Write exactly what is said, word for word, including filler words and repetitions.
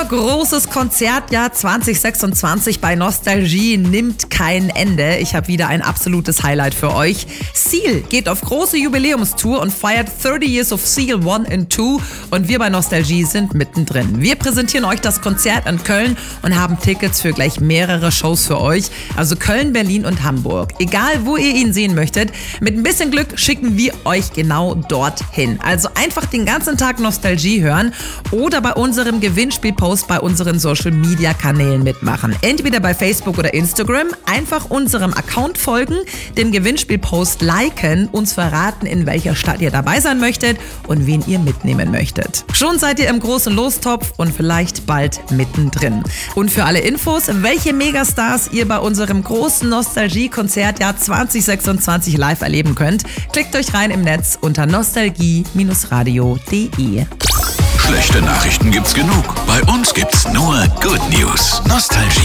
großes Konzertjahr zwanzig sechsundzwanzig bei Nostalgie nimmt kein Ende. Ich habe wieder ein absolutes Highlight für euch. Seal geht auf große Jubiläumstour und feiert thirty Years of Seal one and two und wir bei Nostalgie sind mittendrin. Wir präsentieren euch das Konzert in Köln und haben Tickets für gleich mehrere Shows für euch. Also Köln, Berlin und Hamburg. Egal, wo ihr ihn sehen möchtet, mit ein bisschen Glück schicken wir euch genau dorthin. Also einfach den ganzen Tag Nostalgie hören oder bei unserem Gewinnspielpost bei unseren Social-Media-Kanälen mitmachen. Entweder bei Facebook oder Instagram, einfach unserem Account folgen, dem Gewinnspielpost liken, uns verraten, in welcher Stadt ihr dabei sein möchtet und wen ihr mitnehmen möchtet. Schon seid ihr im großen Lostopf und vielleicht bald mittendrin. Und für alle Infos, welche Megastars ihr bei unserem großen Nostalgie-Konzertjahr zwanzig sechsundzwanzig live erleben könnt, klickt euch rein im Netz unter nostalgie radio punkt de. Schlechte Nachrichten gibt's genug. Bei uns gibt's nur Good News. Nostalgie.